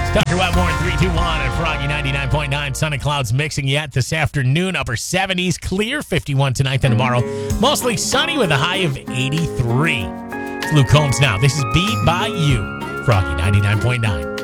Dr. Wetmore, 321 and Froggy 99.9. Sun and clouds mixing yet this afternoon. Upper 70s, clear 51 tonight and tomorrow. Mostly sunny with a high of 83. It's Luke Combs now. This is Be By You. Froggy 99.9.